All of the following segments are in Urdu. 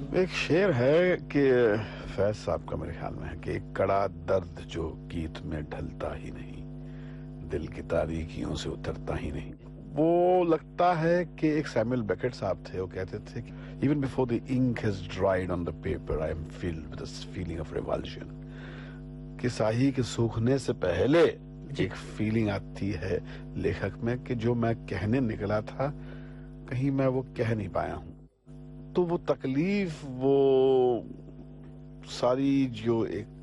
ایک شعر ہے کہ فیض صاحب کا میرے خیال میں ہے کہ ایک کڑا درد جو گیت میں ڈھلتا ہی نہیں، دل کی تاریکیوں سے اترتا ہی نہیں. وہ لگتا ہے کہ ایک سیموئل بیکٹ صاحب تھے، وہ کہتے تھے کہ even before the ink has dried on the paper I am filled with a feeling of revulsion. کہ ساہی کے سوکھنے سے پہلے ایک فیلنگ آتی ہے لیکھک میں کہ جو میں کہنے نکلا تھا کہیں میں وہ کہہ نہیں پایا ہوں. تو وہ تکلیف، وہ ساری جو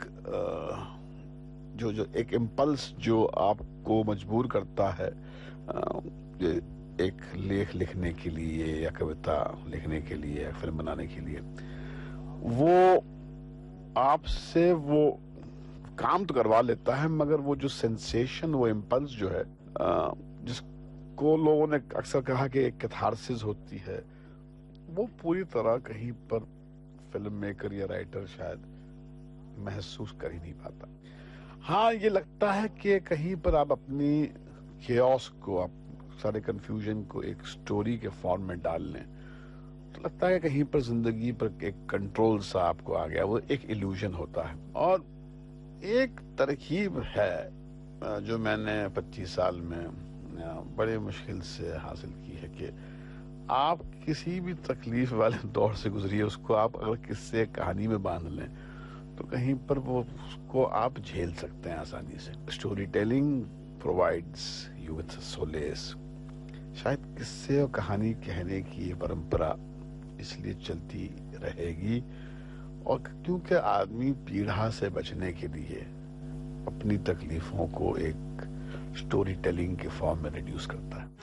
ایک امپلس جو آپ کو مجبور کرتا ہے ایک لیکھ لکھنے کے لیے یا کویتا لکھنے کے لیے یا فلم بنانے کے لیے، وہ آپ سے وہ کام تو کروا لیتا ہے، مگر وہ جو سینسیشن، وہ امپلس جو ہے جس کو لوگوں نے اکثر کہا کہ ایک کیتھارسس ہوتی ہے، وہ پوری طرح کہیں پر فلم میکر یا رائٹر شاید محسوس کر ہی نہیں پاتا. ہاں، یہ لگتا ہے کہ کہیں پر آپ اپنی کیوس کو، آپ سارے کنفیوژن کو ایک سٹوری کے فارم میں ڈال لیں تو لگتا ہے کہ کہیں پر زندگی پر ایک کنٹرول سا آپ کو آ گیا. وہ ایک ایلوژن ہوتا ہے. اور ایک ترکیب ہے جو میں نے 25 سال میں بڑے مشکل سے حاصل کی ہے کہ آپ کسی بھی تکلیف والے دور سے گزریے، اس کو آپ اگر قصے کہانی میں باندھ لیں تو کہیں پر وہ اس کو آپ جھیل سکتے ہیں آسانی سے. Story telling provides you with solace. شاید قصے اور کہانی کہنے کی یہ پرمپرا اس لیے چلتی رہے گی اور کیونکہ آدمی پیڑھا سے بچنے کے لیے اپنی تکلیفوں کو ایک اسٹوری ٹیلنگ کے فارم میں ریڈیوس کرتا ہے.